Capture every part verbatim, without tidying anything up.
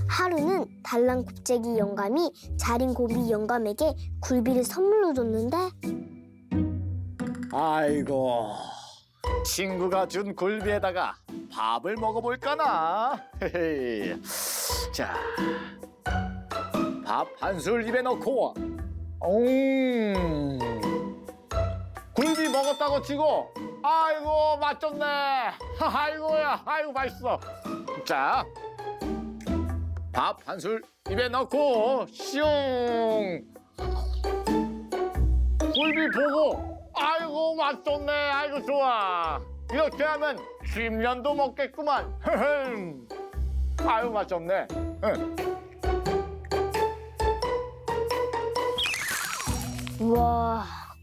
하루는 달랑굽재기 영감이 자린고비 영감에게 굴비를 선물로 줬는데 아이고, 친구가 준 굴비에다가 밥을 먹어볼까나. 헤헤. 자, 밥 한 술 입에 넣고, 음, 굴비 먹었다고 치고, 아이고 맛 좋네. 아이고야, 아이고 맛있어. 자, 밥 한 술 입에 넣고, 슝. 굴비 보고, 아이고 맛 좋네. 아이고 좋아. 이렇게 하면 십 년도 먹겠구만. 아유 맛 좋네. 우와,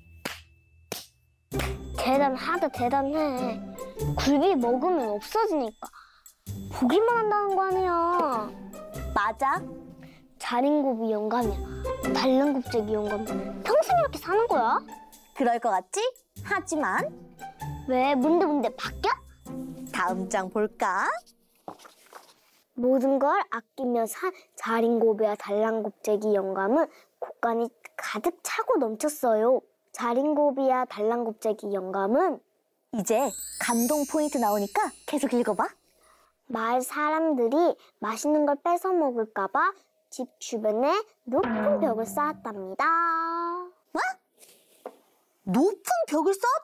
대단하다 대단해. 굴비 먹으면 없어지니까 보기만 한다는 거 아니야. 맞아. 자린고비 영감이야 달랑굽재기 영감 평생 이렇게 사는 거야? 그럴 것 같지? 하지만 왜 뭔데 뭔데 바뀌어? 다음 장 볼까? 모든 걸 아끼며 산 자린고비와 달랑굽재기 영감은 곳간이 가득 차고 넘쳤어요. 자린고비와 달랑굽재기 영감은 이제 감동 포인트 나오니까 계속 읽어봐. 마을 사람들이 맛있는 걸 뺏어 먹을까 봐 집 주변에 높은 벽을 쌓았답니다. 높은 벽을 쌓았다고?